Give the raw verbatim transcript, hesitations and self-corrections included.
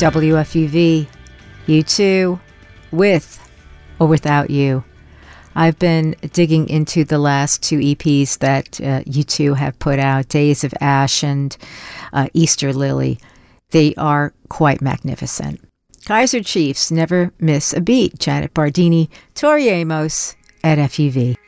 W F U V, U two, with or without you. I've been digging into the last two E Ps that uh, U two have put out, Days of Ash and uh, Easter Lily. They are quite magnificent. Kaiser Chiefs, Never Miss a Beat, Janet Bardini, Tori Amos at F U V.